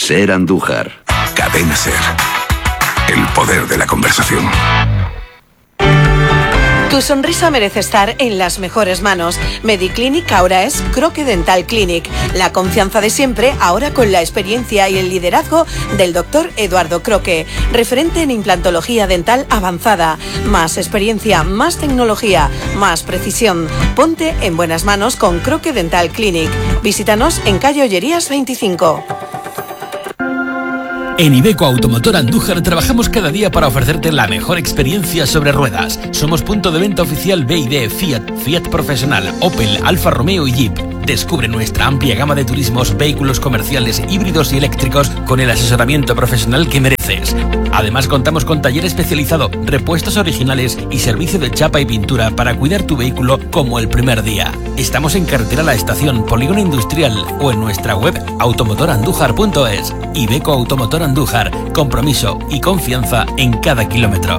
Ser Andújar. Cadena Ser. El poder de la conversación. Tu sonrisa merece estar en las mejores manos. Mediclinic ahora es Croque Dental Clinic. La confianza de siempre, ahora con la experiencia y el liderazgo del doctor Eduardo Croque. Referente en implantología dental avanzada. Más experiencia, más tecnología, más precisión. Ponte en buenas manos con Croque Dental Clinic. Visítanos en calle Ollerías 25. En Iveco Automotor Andújar trabajamos cada día para ofrecerte la mejor experiencia sobre ruedas. Somos punto de venta oficial BYD, Fiat Profesional, Opel, Alfa Romeo y Jeep. Descubre nuestra amplia gama de turismos, vehículos comerciales, híbridos y eléctricos con el asesoramiento profesional que mereces. Además contamos con taller especializado, repuestos originales y servicio de chapa y pintura para cuidar tu vehículo como el primer día. Estamos en carretera La Estación, Polígono Industrial o en nuestra web automotorandújar.es. Iveco Automotor Andújar, compromiso y confianza en cada kilómetro.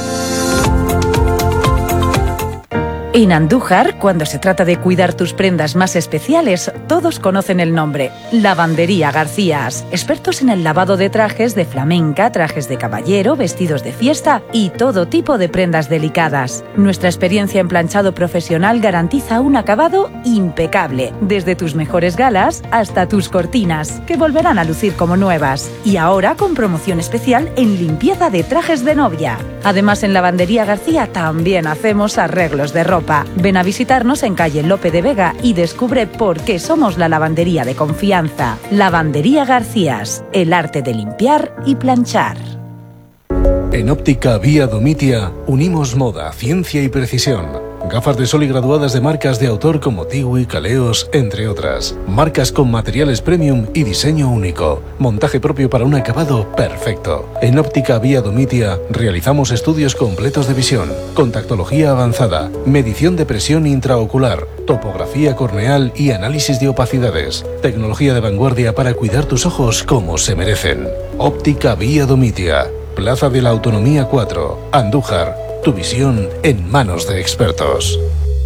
En Andújar, cuando se trata de cuidar tus prendas más especiales, todos conocen el nombre: Lavandería Garcías. Expertos en el lavado de trajes de flamenca, trajes de caballero, vestidos de fiesta y todo tipo de prendas delicadas. Nuestra experiencia en planchado profesional garantiza un acabado impecable, desde tus mejores galas hasta tus cortinas, que volverán a lucir como nuevas. Y ahora con promoción especial en limpieza de trajes de novia. Además, en Lavandería García también hacemos arreglos de ropa. Ven a visitarnos en calle Lope de Vega y descubre por qué somos la lavandería de confianza. Lavandería Garcías, el arte de limpiar y planchar. En Óptica Vía Domitia unimos moda, ciencia y precisión. Gafas de sol y graduadas de marcas de autor como Tiwi, Caleos, entre otras. Marcas con materiales premium y diseño único. Montaje propio para un acabado perfecto. En Óptica Vía Domitia realizamos estudios completos de visión, contactología avanzada, medición de presión intraocular, topografía corneal y análisis de opacidades. Tecnología de vanguardia para cuidar tus ojos como se merecen. Óptica Vía Domitia, Plaza de la Autonomía 4, Andújar. Tu visión en manos de expertos.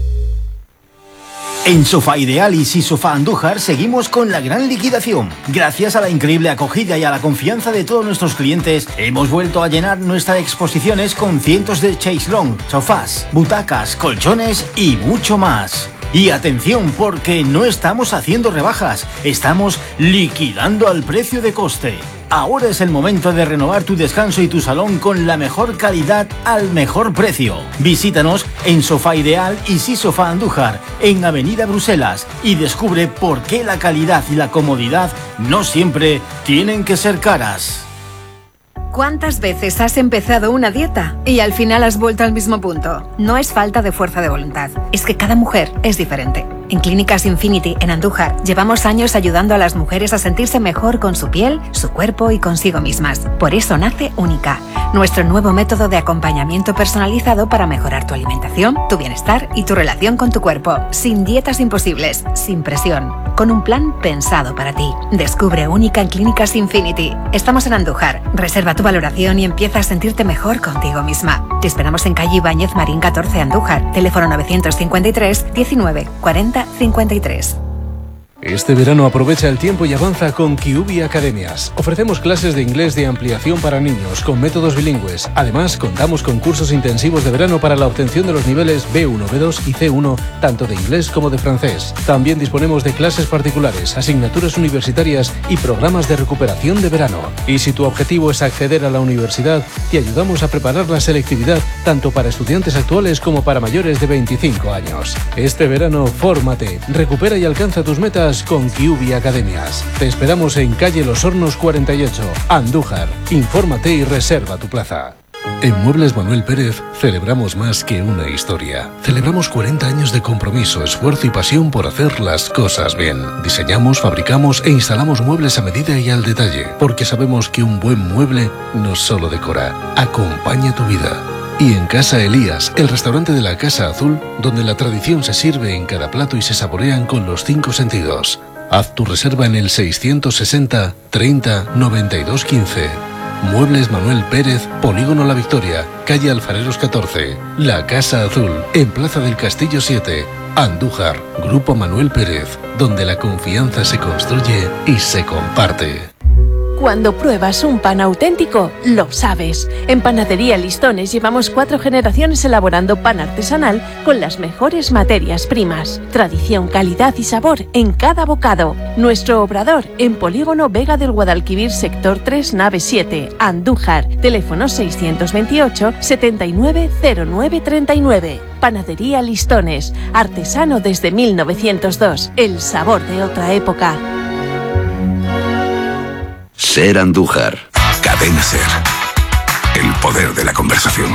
En Sofá Ideal y Sofá Andújar seguimos con la gran liquidación. Gracias a la increíble acogida y a la confianza de todos nuestros clientes, hemos vuelto a llenar nuestras exposiciones con cientos de chaise longue, sofás, butacas, colchones y mucho más. Y atención, porque no estamos haciendo rebajas, estamos liquidando al precio de coste. Ahora es el momento de renovar tu descanso y tu salón con la mejor calidad al mejor precio. Visítanos en Sofá Ideal y Sofá Andújar, en Avenida Bruselas, y descubre por qué la calidad y la comodidad no siempre tienen que ser caras. ¿Cuántas veces has empezado una dieta y al final has vuelto al mismo punto? No es falta de fuerza de voluntad, es que cada mujer es diferente. En Clínicas Infinity, en Andújar, llevamos años ayudando a las mujeres a sentirse mejor con su piel, su cuerpo y consigo mismas. Por eso nace Única, nuestro nuevo método de acompañamiento personalizado para mejorar tu alimentación, tu bienestar y tu relación con tu cuerpo. Sin dietas imposibles, sin presión, con un plan pensado para ti. Descubre Única en Clínicas Infinity. Estamos en Andújar. Reserva tu valoración y empieza a sentirte mejor contigo misma. Te esperamos en calle Ibáñez Marín 14, Andújar. Teléfono 953 19 40 53. Este verano aprovecha el tiempo y avanza con Kiubi Academias. Ofrecemos clases de inglés de ampliación para niños con métodos bilingües. Además, contamos con cursos intensivos de verano para la obtención de los niveles B1, B2 y C1, tanto de inglés como de francés. También disponemos de clases particulares, asignaturas universitarias y programas de recuperación de verano. Y si tu objetivo es acceder a la universidad, te ayudamos a preparar la selectividad tanto para estudiantes actuales como para mayores de 25 años. Este verano, fórmate, recupera y alcanza tus metas con Kiubi Academias. Te esperamos en calle Los Hornos 48, Andújar. Infórmate y reserva tu plaza. En Muebles Manuel Pérez celebramos más que una historia. Celebramos 40 años de compromiso, esfuerzo y pasión por hacer las cosas bien. Diseñamos, fabricamos e instalamos muebles a medida y al detalle, porque sabemos que un buen mueble no solo decora, acompaña tu vida. Y en Casa Elías, el restaurante de la Casa Azul, donde la tradición se sirve en cada plato y se saborean con los 5 sentidos. Haz tu reserva en el 660 30 92 15. Muebles Manuel Pérez, Polígono La Victoria, calle Alfareros 14. La Casa Azul, en Plaza del Castillo 7. Andújar, Grupo Manuel Pérez, donde la confianza se construye y se comparte. Cuando pruebas un pan auténtico, lo sabes. En Panadería Listones llevamos 4 generaciones elaborando pan artesanal con las mejores materias primas. Tradición, calidad y sabor en cada bocado. Nuestro obrador en Polígono Vega del Guadalquivir, sector 3, nave 7, Andújar. Teléfono 628 790939. Panadería Listones, artesano desde 1902. El sabor de otra época. Ser Andújar. Cadena Ser. El poder de la conversación.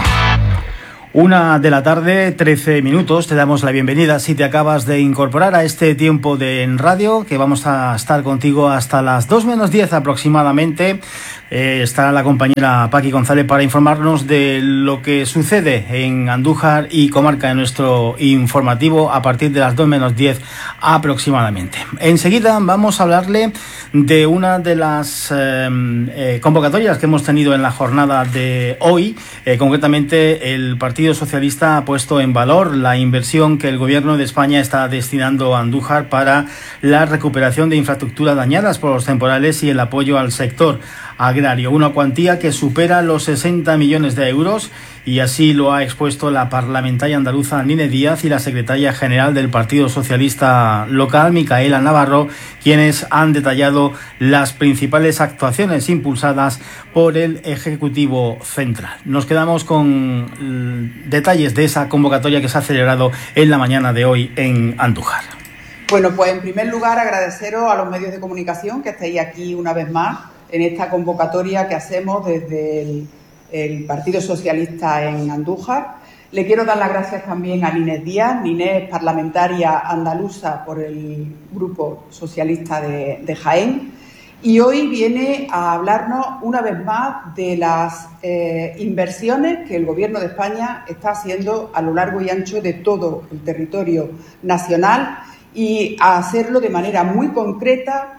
1 de la tarde, 13 minutos. Te damos la bienvenida si te acabas de incorporar a este tiempo de en radio, que vamos a estar contigo hasta las 2 menos 10 aproximadamente. Estará la compañera Paqui González para informarnos de lo que sucede en Andújar y comarca en nuestro informativo a partir de las 2 menos 10 aproximadamente. Enseguida vamos a hablarle de una de las convocatorias que hemos tenido en la jornada de hoy. Concretamente, el Partido Socialista ha puesto en valor la inversión que el Gobierno de España está destinando a Andújar para la recuperación de infraestructuras dañadas por los temporales y el apoyo al sector agrario, una cuantía que supera los 60 millones de euros, y así lo ha expuesto la parlamentaria andaluza Nine Díaz y la secretaria general del Partido Socialista local, Micaela Navarro, quienes han detallado las principales actuaciones impulsadas por el Ejecutivo Central. Nos quedamos con detalles de esa convocatoria que se ha celebrado en la mañana de hoy en Andújar. Bueno, pues en primer lugar agradeceros a los medios de comunicación que estéis aquí una vez más en esta convocatoria que hacemos desde el Partido Socialista en Andújar. Le quiero dar las gracias también a Nine Díaz. Nine es parlamentaria andaluza por el Grupo Socialista de Jaén, y hoy viene a hablarnos una vez más de las inversiones que el Gobierno de España está haciendo a lo largo y ancho de todo el territorio nacional, y a hacerlo de manera muy concreta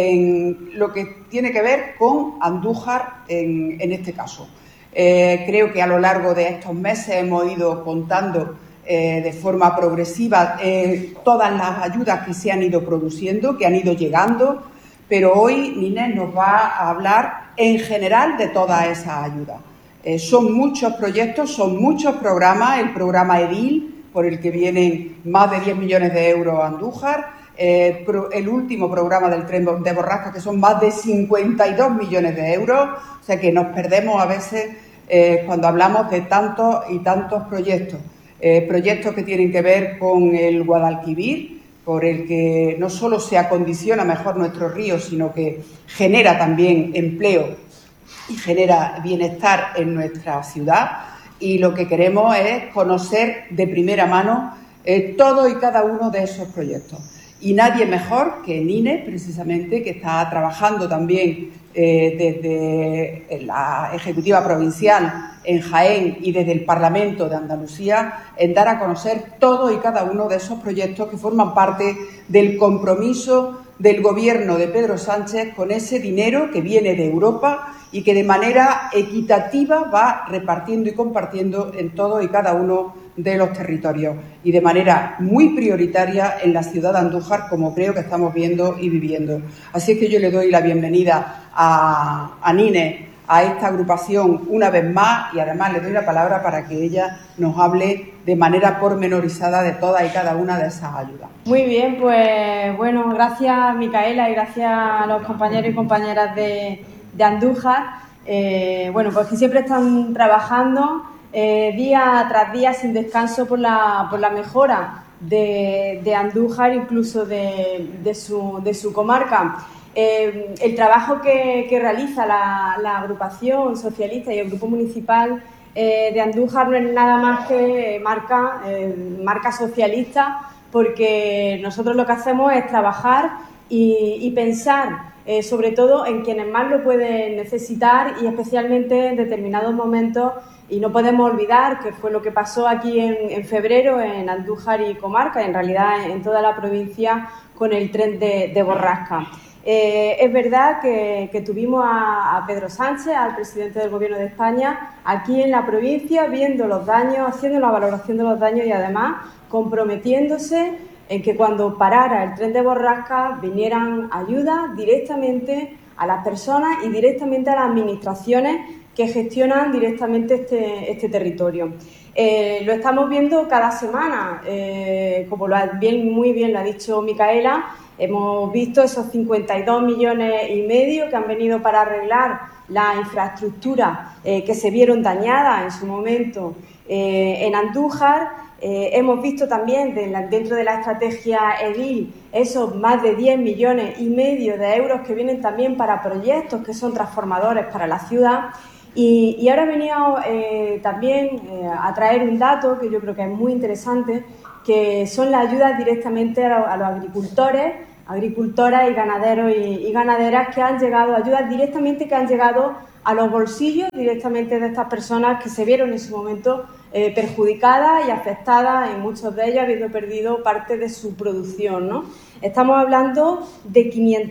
en lo que tiene que ver con Andújar en este caso. Creo que a lo largo de estos meses hemos ido contando de forma progresiva todas las ayudas que se han ido produciendo, que han ido llegando, pero hoy Nine nos va a hablar en general de todas esas ayudas. Son muchos proyectos, son muchos programas, el programa EDIL, por el que vienen más de 10 millones de euros a Andújar, el último programa del tren de Borrasca, que son más de 52 millones de euros, o sea que nos perdemos a veces cuando hablamos de tantos y tantos proyectos. Proyectos que tienen que ver con el Guadalquivir, por el que no solo se acondiciona mejor nuestro río, sino que genera también empleo y genera bienestar en nuestra ciudad. Y lo que queremos es conocer de primera mano todo y cada uno de esos proyectos. Y nadie mejor que Nine, precisamente, que está trabajando también desde la Ejecutiva Provincial en Jaén y desde el Parlamento de Andalucía, en dar a conocer todo y cada uno de esos proyectos que forman parte del compromiso del Gobierno de Pedro Sánchez con ese dinero que viene de Europa y que de manera equitativa va repartiendo y compartiendo en todo y cada uno de los territorios, y de manera muy prioritaria en la ciudad de Andújar, como creo que estamos viendo y viviendo. Así es que yo le doy la bienvenida a Nine, a esta agrupación una vez más, y además le doy la palabra para que ella nos hable de manera pormenorizada de todas y cada una de esas ayudas. Muy bien, pues bueno, gracias Micaela y gracias a los compañeros y compañeras de Andújar, bueno, pues que siempre están trabajando día tras día sin descanso por la mejora de Andújar, incluso de su comarca. El trabajo que realiza la agrupación socialista y el grupo municipal de Andújar no es nada más que marca socialista, porque nosotros lo que hacemos es trabajar y pensar sobre todo en quienes más lo pueden necesitar, y especialmente en determinados momentos. Y no podemos olvidar que fue lo que pasó aquí en febrero en Andújar y comarca, en realidad en toda la provincia, con el tren de Borrasca. Es verdad que tuvimos a Pedro Sánchez, al presidente del Gobierno de España, aquí en la provincia, viendo los daños, haciendo la valoración de los daños y además comprometiéndose en que cuando parara el tren de Borrasca vinieran ayudas directamente a las personas y directamente a las administraciones que gestionan directamente este territorio. Lo estamos viendo cada semana, como muy bien lo ha dicho Micaela. Hemos visto esos 52,5 millones que han venido para arreglar la infraestructura que se vieron dañadas en su momento en Andújar. Hemos visto también dentro de la estrategia edil esos más de 10,5 millones de euros que vienen también para proyectos que son transformadores para la ciudad. Y ahora venía también a traer un dato que yo creo que es muy interesante, que son las ayudas directamente a los agricultores, agricultoras y ganaderos y ganaderas que han llegado, ayudas directamente que han llegado a los bolsillos directamente de estas personas que se vieron en su momento perjudicadas y afectadas, en muchos de ellos habiendo perdido parte de su producción, ¿no? Estamos hablando de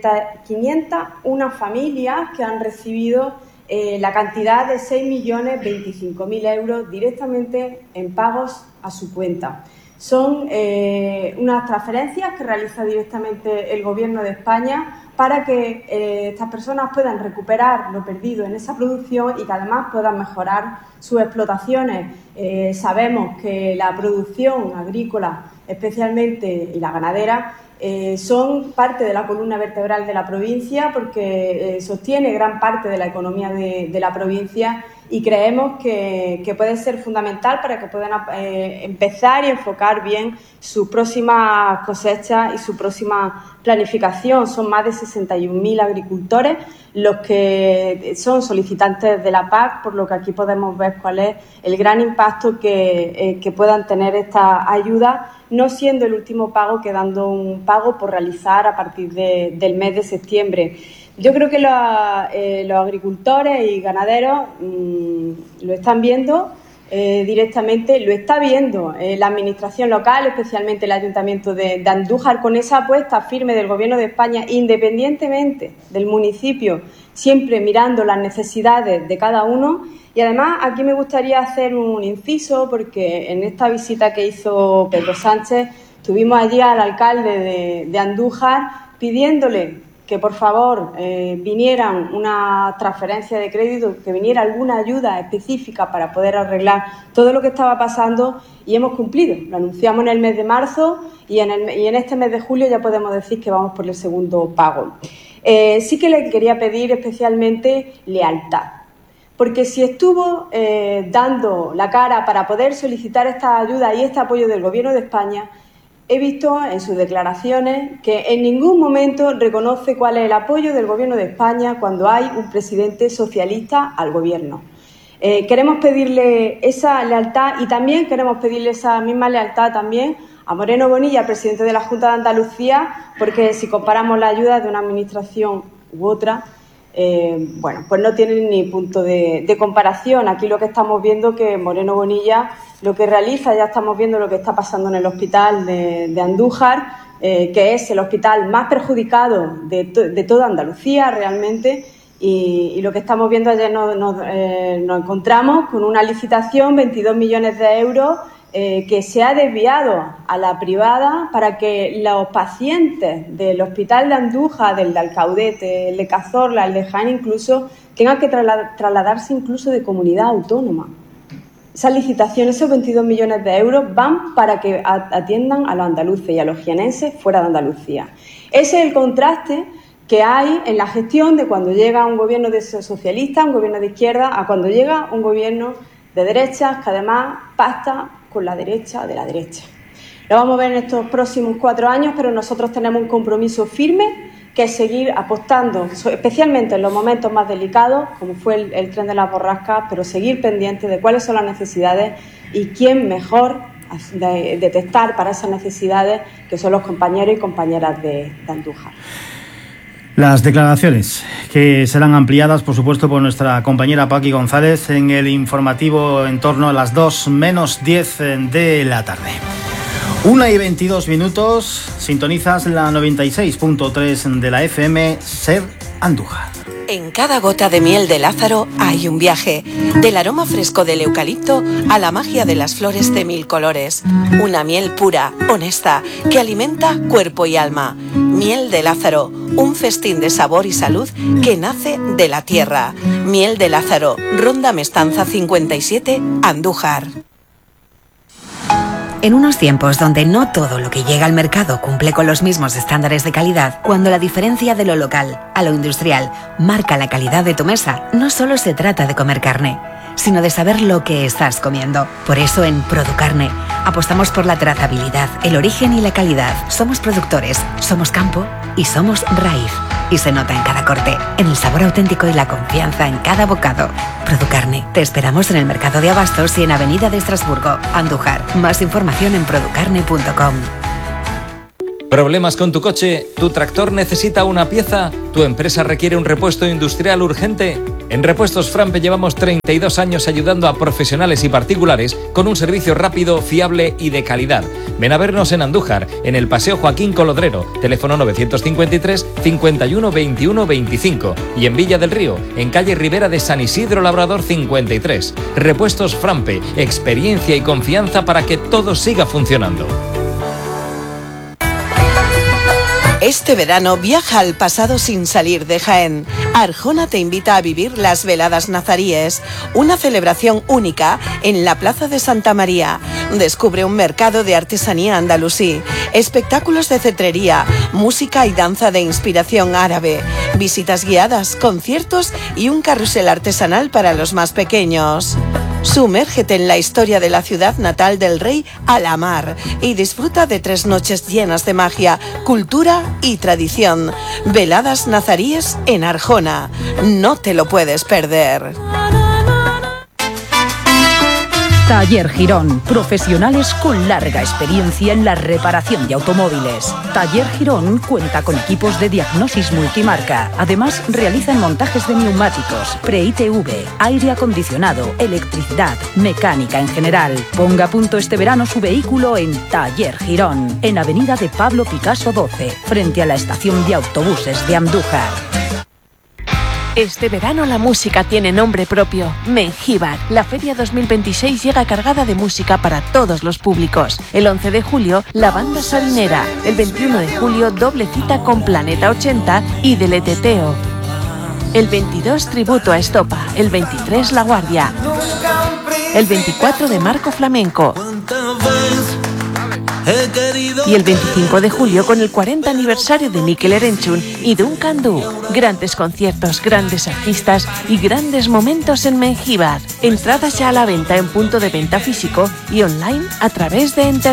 501 familias que han recibido la cantidad de 6.025.000 euros directamente en pagos a su cuenta. Son unas transferencias que realiza directamente el Gobierno de España para que estas personas puedan recuperar lo perdido en esa producción y que además puedan mejorar sus explotaciones. Sabemos que la producción agrícola, especialmente, y la ganadera, son parte de la columna vertebral de la provincia porque sostiene gran parte de la economía de la provincia y creemos que puede ser fundamental para que puedan empezar y enfocar bien sus próximas cosechas y su próxima planificación. Son más de 61.000 agricultores los que son solicitantes de la PAC, por lo que aquí podemos ver cuál es el gran impacto que puedan tener estas ayudas, no siendo el último pago, quedando un pago por realizar a partir del mes de septiembre. Yo creo que los agricultores y ganaderos lo están viendo directamente, lo está viendo la administración local, especialmente el Ayuntamiento de Andújar, con esa apuesta firme del Gobierno de España, independientemente del municipio, siempre mirando las necesidades de cada uno. Y además aquí me gustaría hacer un inciso porque en esta visita que hizo Pedro Sánchez tuvimos allí al alcalde de Andújar pidiéndole que por favor vinieran una transferencia de crédito, que viniera alguna ayuda específica para poder arreglar todo lo que estaba pasando, y hemos cumplido. Lo anunciamos en el mes de marzo y en este mes de julio ya podemos decir que vamos por el segundo pago. Sí que le quería pedir especialmente lealtad, porque si estuvo dando la cara para poder solicitar esta ayuda y este apoyo del Gobierno de España, he visto en sus declaraciones que en ningún momento reconoce cuál es el apoyo del Gobierno de España cuando hay un presidente socialista al Gobierno. Queremos pedirle esa lealtad y también queremos pedirle esa misma lealtad también a Moreno Bonilla, presidente de la Junta de Andalucía, porque si comparamos la ayuda de una administración u otra, pues no tienen ni punto de comparación. Aquí lo que estamos viendo que Moreno Bonilla lo que realiza, ya estamos viendo lo que está pasando en el hospital de Andújar, que es el hospital más perjudicado de toda Andalucía realmente, y lo que estamos viendo ayer nos encontramos con una licitación, 22 millones de euros, que se ha desviado a la privada para que los pacientes del hospital de Andújar, del de Alcaudete, el de Cazorla, el de Jaén incluso, tengan que trasladarse incluso de comunidad autónoma. Esa licitación, esos 22 millones de euros van para que atiendan a los andaluces y a los jienenses fuera de Andalucía. Ese es el contraste que hay en la gestión de cuando llega un gobierno de socialista, un gobierno de izquierda, a cuando llega un gobierno de derechas que además pacta con la derecha de la derecha. Lo vamos a ver en estos próximos 4 años, pero nosotros tenemos un compromiso firme que es seguir apostando, especialmente en los momentos más delicados, como fue el tren de las borrascas, pero seguir pendientes de cuáles son las necesidades y quién mejor de detectar para esas necesidades, que son los compañeros y compañeras de Andújar. Las declaraciones que serán ampliadas, por supuesto, por nuestra compañera Paqui González en el informativo en torno a las 2 menos 10 de la tarde. 1:22, sintonizas la 96.3 de la FM, Ser Andújar. En cada gota de miel de Lázaro hay un viaje, del aroma fresco del eucalipto a la magia de las flores de 1000 colores. Una miel pura, honesta, que alimenta cuerpo y alma. Miel de Lázaro, un festín de sabor y salud que nace de la tierra. Miel de Lázaro, Ronda Mestanza 57, Andújar. En unos tiempos donde no todo lo que llega al mercado cumple con los mismos estándares de calidad, cuando la diferencia de lo local a lo industrial marca la calidad de tu mesa, no solo se trata de comer carne, sino de saber lo que estás comiendo. Por eso en Producarne apostamos por la trazabilidad, el origen y la calidad. Somos productores, somos campo y somos raíz. Y se nota en cada corte, en el sabor auténtico y la confianza en cada bocado. Producarne. Te esperamos en el Mercado de Abastos y en Avenida de Estrasburgo, Andújar. Más información en producarne.com. ¿Problemas con tu coche? ¿Tu tractor necesita una pieza? ¿Tu empresa requiere un repuesto industrial urgente? En Repuestos Frampe llevamos 32 años ayudando a profesionales y particulares con un servicio rápido, fiable y de calidad. Ven a vernos en Andújar, en el Paseo Joaquín Colodrero, teléfono 953 51 21 25, y en Villa del Río, en calle Ribera de San Isidro Labrador 53. Repuestos Frampe, experiencia y confianza para que todo siga funcionando. Este verano viaja al pasado sin salir de Jaén. Arjona te invita a vivir las Veladas Nazaríes, una celebración única en la Plaza de Santa María. Descubre un mercado de artesanía andalusí, espectáculos de cetrería, música y danza de inspiración árabe, visitas guiadas, conciertos y un carrusel artesanal para los más pequeños. Sumérgete en la historia de la ciudad natal del rey a la mar y disfruta de 3 noches llenas de magia, cultura y tradición. Veladas Nazaríes en Arjona. No te lo puedes perder. Taller Girón, profesionales con larga experiencia en la reparación de automóviles. Taller Girón cuenta con equipos de diagnosis multimarca. Además, realizan montajes de neumáticos, pre-ITV, aire acondicionado, electricidad, mecánica en general. Ponga a punto este verano su vehículo en Taller Girón, en Avenida de Pablo Picasso 12, frente a la estación de autobuses de Andújar. Este verano la música tiene nombre propio, Mengíbar. La Feria 2026 llega cargada de música para todos los públicos. El 11 de julio, la Banda Salinera. El 21 de julio, doble cita con Planeta 80 y Deleteteo. El 22, tributo a Estopa. El 23, La Guardia. El 24 de Marco Flamenco. Y el 25 de julio con el 40 aniversario de Mikel Erenchun y Duncan Du. Grandes conciertos, grandes artistas y grandes momentos en Mengíbar. Entradas ya a la venta en punto de venta físico y online a través de